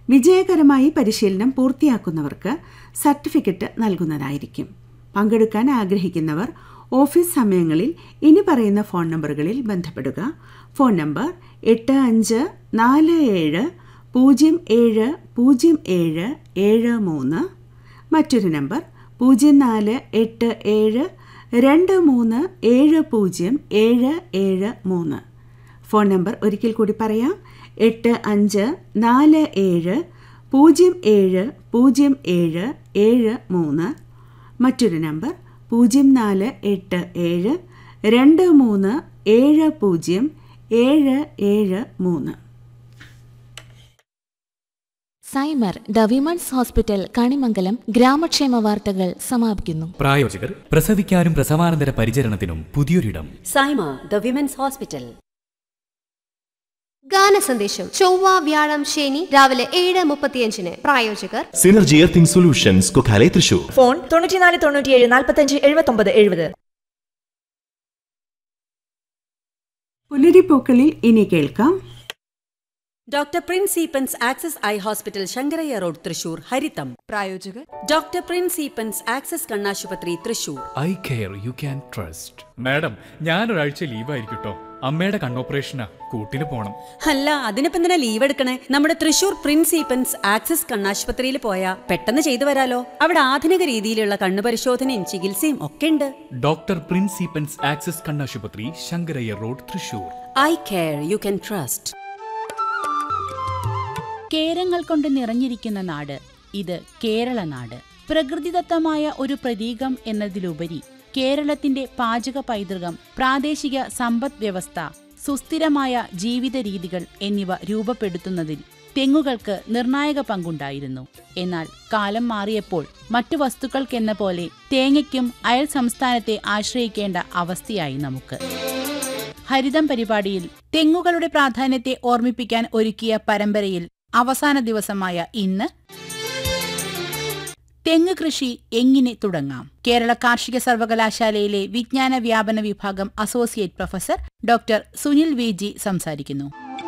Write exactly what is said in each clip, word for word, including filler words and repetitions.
വിജയകരമായി പരിശീലനം പൂർത്തിയാക്കുന്നവർക്ക് സർട്ടിഫിക്കറ്റ് നൽകുന്നതായിരിക്കും. പങ്കെടുക്കാൻ ആഗ്രഹിക്കുന്നവർ ഓഫീസ് സമയങ്ങളിൽ ഇനി പറയുന്ന ഫോൺ നമ്പറുകളിൽ ബന്ധപ്പെടുക. ഫോൺ നമ്പർ എട്ട് അഞ്ച് നാല് ഏഴ് പൂജ്യം ഏഴ് പൂജ്യം ഏഴ് ഏഴ് മൂന്ന്. മറ്റൊരു നമ്പർ പൂജ്യം നാല് എട്ട് ഏഴ് രണ്ട് മൂന്ന് ഏഴ് പൂജ്യം ഏഴ് ഏഴ് മൂന്ന്. ഫോൺ നമ്പർ ഒരിക്കൽ കൂടി പറയാം. എട്ട് അഞ്ച് നാല് ഏഴ് പൂജ്യം ഏഴ് പൂജ്യം ഏഴ് ഏഴ് മൂന്ന്. മറ്റൊരു നമ്പർ പൂജ്യം നാല് എട്ട് ഏഴ് രണ്ട് മൂന്ന് ഏഴ് പൂജ്യം ഏഴ് ഏഴ് മൂന്ന്. സൈമർ ദ വിമൺസ് ഹോസ്പിറ്റൽ കണിമംഗലം ഗ്രാമക്ഷേമ വാർത്തകൾ സമാപിക്കുന്നു. പ്രായോജകർ പ്രസവിക്കാനും പ്രസവാനന്തര പരിചരണത്തിനും പുതിയൊരിടം. സൈമർ ദ വിമൺസ് ഹോസ്പിറ്റൽ. ഗാനസന്ദേശം ചൊവ്വ വ്യാഴം ശനി രാവിലെ ഏഴ് മുപ്പത്തിയഞ്ചിന്. പ്രായോജകർ synergy earthing solutions Kokkalai Thrissur. Phone തൊണ്ണൂറ്റിനാല് തൊണ്ണൂറ്റിയേഴ് നാൽപ്പത്തഞ്ച് എഴുപത്തൊമ്പത് എഴുപത്. പുലരിപ്പൂക്കളിൽ ഇനി കേൾക്കാം. Doctor Prince Eappen's access eye hospital Sankaraiah road Thrissur ഹരിതം. പ്രായോജകർ ഡോക്ടർ പ്രിൻസ് ഈപ്പൻസ് ആക്സസ് കണ്ണാശുപത്രി Thrissur. Eye care you can trust. Madam, ഞാനൊരാഴ്ച ലീവായിരിക്കട്ടോ. അമ്മയുടെ കണ്ണോപ്പറേഷനാ, കൂട്ടിന് പോണം. അല്ല, അതിനിപ്പോ എന്തിനാ ലീവ് എടുക്കണേ? നമ്മുടെ തൃശൂർ പ്രിൻസ് ഈപ്പൻസ് ആക്സസ് കണ്ണാശുപത്രിയിൽ പോയാ പെട്ടെന്ന് ചെയ്തു വരാലോ. അവിടെ ആധുനിക രീതിയിലുള്ള കണ്ണു പരിശോധനയും ചികിത്സയും ഒക്കെ ഉണ്ട്. ഡോക്ടർ പ്രിൻസ് ഈപ്പൻസ് ആക്സസ് കണ്ണാശുപത്രി Sankaraiah road Thrissur. Eye care you can trust. കേരങ്ങൾ കൊണ്ട് നിറഞ്ഞിരിക്കുന്ന നാട്, ഇത് കേരള നാട്. പ്രകൃതിദത്തമായ ഒരു പ്രതീകം എന്നതിലുപരി കേരളത്തിന്റെ പാചക പൈതൃകം, പ്രാദേശിക സമ്പദ് വ്യവസ്ഥ, സുസ്ഥിരമായ ജീവിത രീതികൾ എന്നിവ രൂപപ്പെടുത്തുന്നതിൽ തെങ്ങുകൾക്ക് നിർണായക പങ്കുണ്ടായിരുന്നു. എന്നാൽ കാലം മാറിയപ്പോൾ മറ്റു വസ്തുക്കൾക്കെന്ന പോലെ തേങ്ങയ്ക്കും അയൽ സംസ്ഥാനത്തെ ആശ്രയിക്കേണ്ട അവസ്ഥയായി നമുക്ക്. ഹരിതം പരിപാടിയിൽ തെങ്ങുകളുടെ പ്രാധാന്യത്തെ ഓർമ്മിപ്പിക്കാൻ ഒരുക്കിയ പരമ്പരയിൽ അവസാന ദിവസമായ ഇന്ന് തെങ്ങ് കൃഷി എങ്ങനെ തുടങ്ങാം? കേരള കാർഷിക സർവകലാശാലയിലെ വിജ്ഞാന വ്യാപന വിഭാഗം associate professor doctor Sunil V G സംസാരിക്കുന്നു.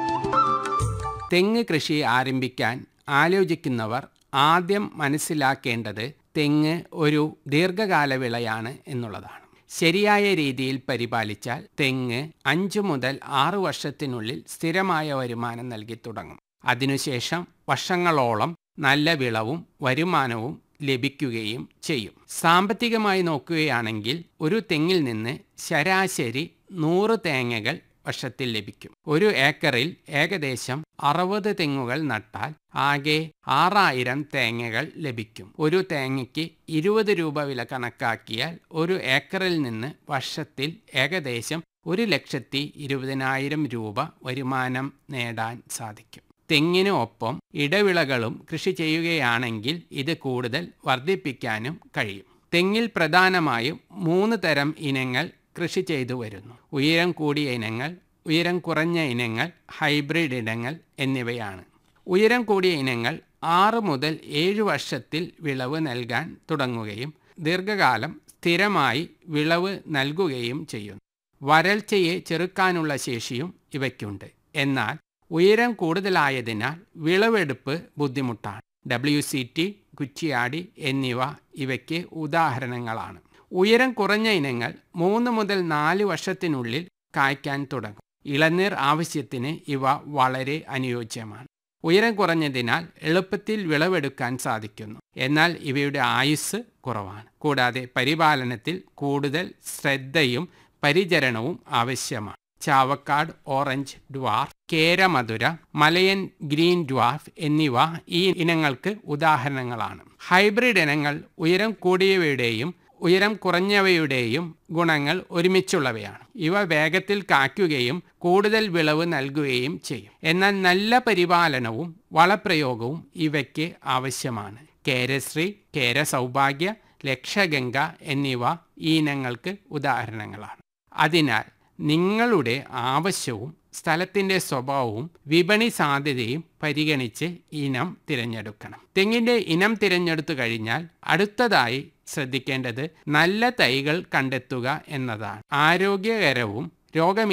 തെങ്ങ് കൃഷി ആരംഭിക്കാൻ ആലോചിക്കുന്നവർ ആദ്യം മനസ്സിലാക്കേണ്ടത് തെങ്ങ് ഒരു ദീർഘകാല വിളയാണ് എന്നുള്ളതാണ്. ശരിയായ രീതിയിൽ പരിപാലിച്ചാൽ തെങ്ങ് അഞ്ചു മുതൽ ആറു വർഷത്തിനുള്ളിൽ സ്ഥിരമായ വരുമാനം നൽകി തുടങ്ങും. അതിനുശേഷം വർഷങ്ങളോളം നല്ല വിളവും വരുമാനവും ലഭിക്കുകയും ചെയ്യും. സാമ്പത്തികമായി നോക്കുകയാണെങ്കിൽ ഒരു തെങ്ങിൽ നിന്ന് ശരാശരി നൂറ് തേങ്ങകൾ വർഷത്തിൽ ലഭിക്കും. ഒരു ഏക്കറിൽ ഏകദേശം അറുപത് തെങ്ങുകൾ നട്ടാൽ ആകെ ആറായിരം തേങ്ങകൾ ലഭിക്കും. ഒരു തേങ്ങയ്ക്ക് ഇരുപത് രൂപ വില കണക്കാക്കിയാൽ ഒരു ഏക്കറിൽ നിന്ന് വർഷത്തിൽ ഏകദേശം ഒരു ലക്ഷത്തി ഇരുപതിനായിരം രൂപ വരുമാനം നേടാൻ സാധിക്കും. തെങ്ങിന് ഒപ്പം ഇടവിളകളും കൃഷി ചെയ്യുകയാണെങ്കിൽ ഇത് കൂടുതൽ വർദ്ധിപ്പിക്കാനും കഴിയും. തെങ്ങിൽ പ്രധാനമായും മൂന്ന് തരം ഇനങ്ങൾ കൃഷി ചെയ്തു വരുന്നു. ഉയരം കൂടിയ ഇനങ്ങൾ, ഉയരം കുറഞ്ഞ ഇനങ്ങൾ, ഹൈബ്രിഡ് ഇനങ്ങൾ എന്നിവയാണ്. ഉയരം കൂടിയ ഇനങ്ങൾ ആറ് മുതൽ ഏഴ് വർഷത്തിൽ വിളവ് നൽകാൻ തുടങ്ങുകയും ദീർഘകാലം സ്ഥിരമായി വിളവ് നൽകുകയും ചെയ്യുന്നു. വരൾച്ചയെ ചെറുക്കാനുള്ള ശേഷിയും ഇവയ്ക്കുണ്ട്. എന്നാൽ ഉയരം കൂടുതലായതിനാൽ വിളവെടുപ്പ് ബുദ്ധിമുട്ടാണ്. ഡബ്ല്യു സി ടി, കുറ്റിയാടി എന്നിവ ഇവയ്ക്ക് ഉദാഹരണങ്ങളാണ്. ഉയരം കുറഞ്ഞ ഇനങ്ങൾ മൂന്ന് മുതൽ നാല് വർഷത്തിനുള്ളിൽ കായ്ക്കാൻ തുടങ്ങും. ഇളനീർ ആവശ്യത്തിന് ഇവ വളരെ അനുയോജ്യമാണ്. ഉയരം കുറഞ്ഞതിനാൽ എളുപ്പത്തിൽ വിളവെടുക്കാൻ സാധിക്കുന്നു. എന്നാൽ ഇവയുടെ ആയുസ് കുറവാണ്. കൂടാതെ പരിപാലനത്തിൽ കൂടുതൽ ശ്രദ്ധയും പരിചരണവും ആവശ്യമാണ്. Chavakkad orange dwarf, കേരമധുര, മലയൻ green dwarf എന്നിവ ഈ ഇനങ്ങൾക്ക് ഉദാഹരണങ്ങളാണ്. ഹൈബ്രിഡ് ഇനങ്ങൾ ഉയരം കൂടിയവയുടെയും ഉയരം കുറഞ്ഞവയുടെയും ഗുണങ്ങൾ ഒരുമിച്ചുള്ളവയാണ്. ഇവ വേഗത്തിൽ കായ്ക്കുകയും കൂടുതൽ വിളവ് നൽകുകയും ചെയ്യും. എന്നാൽ നല്ല പരിപാലനവും വളപ്രയോഗവും ഇവയ്ക്ക് ആവശ്യമാണ്. കേരശ്രീ, കേര സൗഭാഗ്യ, ലക്ഷഗംഗ എന്നിവ ഈ ഇനങ്ങൾക്ക് ഉദാഹരണങ്ങളാണ്. അതിനാൽ നിങ്ങളുടെ ആവശ്യവും സ്ഥലത്തിൻ്റെ സ്വഭാവവും വിപണി സാധ്യതയും പരിഗണിച്ച് ഇനം തിരഞ്ഞെടുക്കണം. തെങ്ങിൻ്റെ ഇനം തിരഞ്ഞെടുത്തു കഴിഞ്ഞാൽ അടുത്തതായി ശ്രദ്ധിക്കേണ്ടത് നല്ല തൈകൾ കണ്ടെത്തുക എന്നതാണ്. ആരോഗ്യകരവും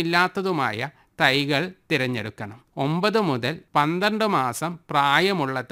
രോഗമില്ലാത്തതുമായ തൈകൾ തിരഞ്ഞെടുക്കണം. ഒമ്പത് മുതൽ പന്ത്രണ്ട് മാസം പ്രായമുള്ള